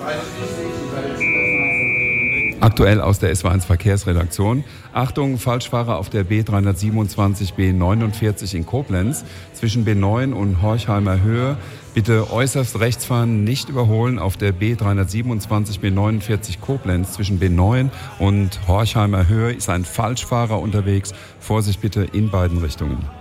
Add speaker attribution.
Speaker 1: Aktuell aus der SW1 Verkehrsredaktion. Achtung, Falschfahrer auf der B327 B49 in Koblenz zwischen B9 und Horchheimer Höhe. Bitte äußerst rechts fahren, nicht überholen auf der B327 B49 Koblenz zwischen B9 und Horchheimer Höhe ist ein Falschfahrer unterwegs. Vorsicht bitte in beiden Richtungen.